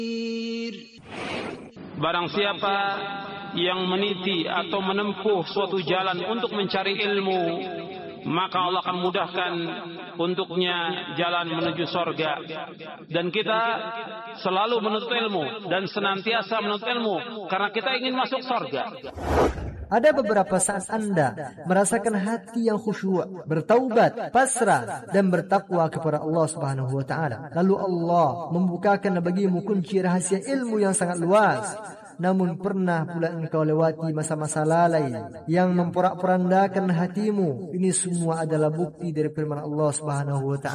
Barang siapa yang meniti atau menempuh suatu jalan untuk mencari ilmu, maka Allah akan mudahkan untuknya jalan menuju sorga. Dan kita selalu menuntut ilmu dan senantiasa menuntut ilmu karena kita ingin masuk sorga. Ada beberapa saat Anda merasakan hati yang khusyuk, bertaubat, pasrah, dan bertakwa kepada Allah Subhanahu wa Ta'ala. Lalu Allah membukakan bagimu kunci rahasia ilmu yang sangat luas. Namun pernah pula engkau lewati masa-masa lalai yang memporak-porandakan hatimu. Ini semua adalah bukti dari firman Allah Subhanahu wa Ta'ala.